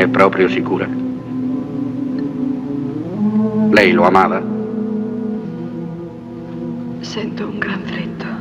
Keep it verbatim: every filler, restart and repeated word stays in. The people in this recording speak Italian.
È proprio sicura? Lei lo amava? Sento un gran freddo.